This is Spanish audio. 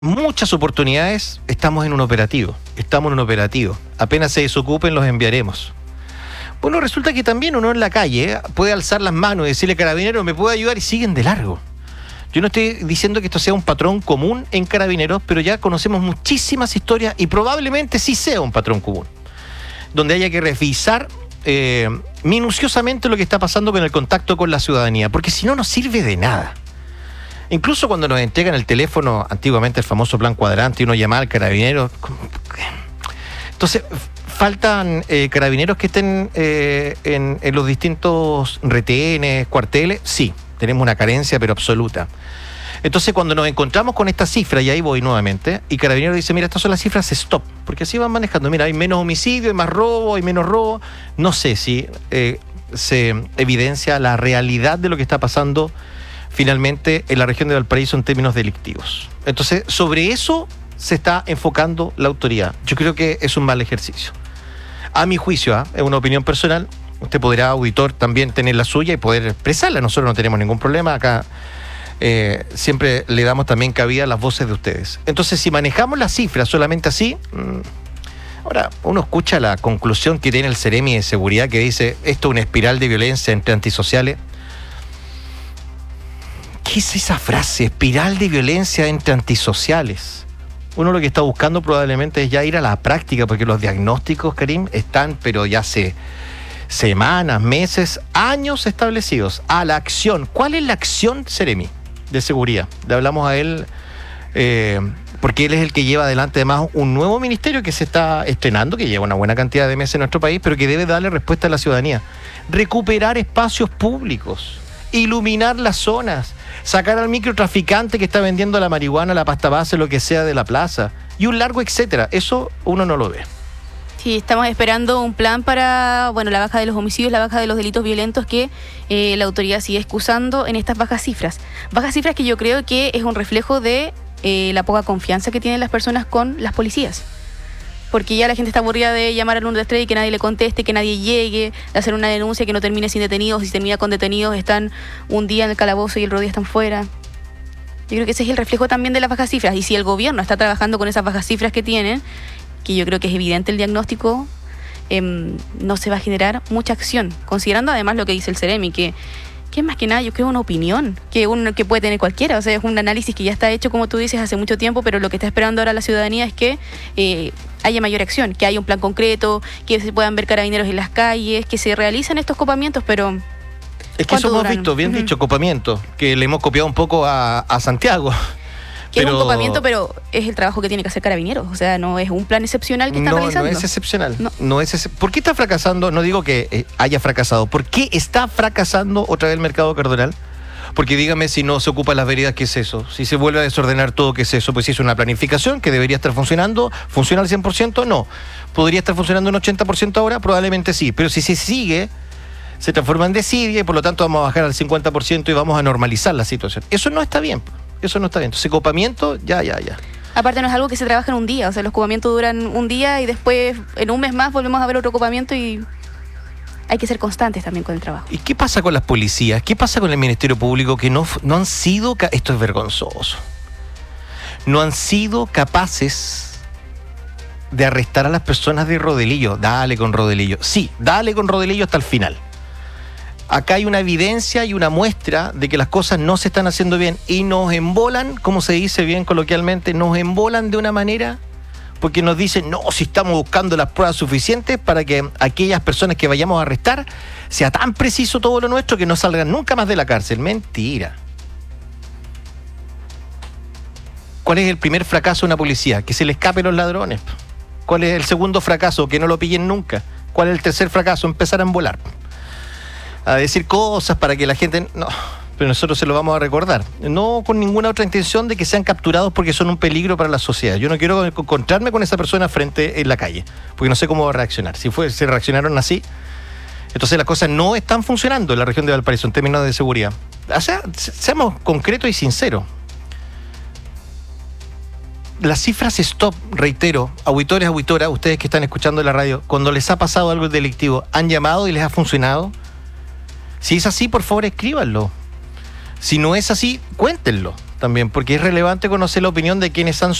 muchas oportunidades estamos en un operativo. Apenas se desocupen los enviaremos. Bueno, resulta que también uno en la calle puede alzar las manos y decirle: carabinero, ¿me puede ayudar? Y siguen de largo. Yo no estoy diciendo que esto sea un patrón común en carabineros, pero ya conocemos muchísimas historias y probablemente sí sea un patrón común, donde haya que revisar minuciosamente lo que está pasando con el contacto con la ciudadanía, porque si no, no sirve de nada. Incluso cuando nos entregan el teléfono, antiguamente el famoso plan cuadrante, y uno llama al carabinero. Entonces, faltan carabineros que estén en los distintos retenes, cuarteles. Sí, tenemos una carencia, pero absoluta. Entonces, cuando nos encontramos con esta cifra, y ahí voy nuevamente, y Carabineros dice: mira, estas son las cifras stop, porque así van manejando. Mira, hay menos homicidio, hay más robo, hay menos robo. No sé si se evidencia la realidad de lo que está pasando finalmente en la región de Valparaíso en términos delictivos. Entonces, sobre eso se está enfocando la autoridad. Yo creo que es un mal ejercicio. A mi juicio, es una opinión personal. Usted podrá, auditor, también tener la suya y poder expresarla. Nosotros no tenemos ningún problema acá. Siempre le damos también cabida a las voces de ustedes. Entonces, si manejamos las cifras solamente así, ahora uno escucha la conclusión que tiene el Ceremi de Seguridad, que dice: esto es una espiral de violencia entre antisociales. ¿Qué es esa frase? Espiral de violencia entre antisociales. Uno lo que está buscando probablemente es ya ir a la práctica, porque los diagnósticos, Karim, están, pero ya hace semanas, meses, años establecidos. A la acción. ¿Cuál es la acción, Ceremi, de seguridad? Le hablamos a él porque él es el que lleva adelante además un nuevo ministerio que se está estrenando, que lleva una buena cantidad de meses en nuestro país, pero que debe darle respuesta a la ciudadanía. Recuperar espacios públicos, iluminar las zonas, sacar al microtraficante que está vendiendo la marihuana, la pasta base, lo que sea de la plaza, y un largo etcétera. Eso uno no lo ve. Sí, estamos esperando un plan para, la baja de los homicidios, la baja de los delitos violentos que la autoridad sigue excusando en estas bajas cifras. Bajas cifras que yo creo que es un reflejo de la poca confianza que tienen las personas con las policías. Porque ya la gente está aburrida de llamar al 123 y que nadie le conteste, que nadie llegue, de hacer una denuncia que no termine sin detenidos, y si termina con detenidos están un día en el calabozo y el otro día están fuera. Yo creo que ese es el reflejo también de las bajas cifras. Y si el gobierno está trabajando con esas bajas cifras que tienen, que yo creo que es evidente el diagnóstico, no se va a generar mucha acción. Considerando además lo que dice el Ceremi, que más que nada yo creo una opinión que puede tener cualquiera. O sea, es un análisis que ya está hecho, como tú dices, hace mucho tiempo, pero lo que está esperando ahora la ciudadanía es que haya mayor acción, que haya un plan concreto, que se puedan ver carabineros en las calles, que se realicen estos copamientos, pero... Es que eso hemos visto, bien dicho, copamiento, que le hemos copiado un poco a Santiago. Que es un copamiento, pero es el trabajo que tiene que hacer Carabineros. O sea, no es un plan excepcional que está realizando. No es excepcional. No es ¿Por qué está fracasando? No digo que haya fracasado. ¿Por qué está fracasando otra vez el mercado cardonal? Porque dígame, si no se ocupan las veredas, ¿qué es eso? Si se vuelve a desordenar todo, ¿qué es eso? Pues si es una planificación que debería estar funcionando, ¿funciona al 100%? No. ¿Podría estar funcionando un 80% ahora? Probablemente sí. Pero si se sigue, se transforma en desidia y por lo tanto vamos a bajar al 50% y vamos a normalizar la situación. Eso no está bien. Eso no está bien. Entonces, copamiento, ya. Aparte, no es algo que se trabaja en un día. O sea, los copamientos duran un día y después, en un mes más, volvemos a ver otro copamiento, y hay que ser constantes también con el trabajo. ¿Y qué pasa con las policías? ¿Qué pasa con el Ministerio Público que no han sido... Esto es vergonzoso. No han sido capaces de arrestar a las personas de Rodelillo. Dale con Rodelillo. Sí, dale con Rodelillo hasta el final. Acá hay una evidencia y una muestra de que las cosas no se están haciendo bien y nos embolan, como se dice bien coloquialmente, nos embolan de una manera porque nos dicen: no, si estamos buscando las pruebas suficientes para que aquellas personas que vayamos a arrestar sea tan preciso todo lo nuestro que no salgan nunca más de la cárcel. Mentira. ¿Cuál es el primer fracaso de una policía? Que se le escapen los ladrones. ¿Cuál es el segundo fracaso? Que no lo pillen nunca. ¿Cuál es el tercer fracaso? Empezar a embolar, a decir cosas para que la gente... No, pero nosotros se lo vamos a recordar. No con ninguna otra intención de que sean capturados porque son un peligro para la sociedad. Yo no quiero encontrarme con esa persona frente en la calle, porque no sé cómo va a reaccionar. Si se reaccionaron así, entonces las cosas no están funcionando en la región de Valparaíso en términos de seguridad. O sea, seamos concretos y sinceros. Las cifras stop, reitero, auditores, auditoras, ustedes que están escuchando la radio, cuando les ha pasado algo delictivo, ¿han llamado y les ha funcionado? Si es así, por favor, escríbanlo. Si no es así, cuéntenlo. también, porque es relevante conocer la opinión de quienes han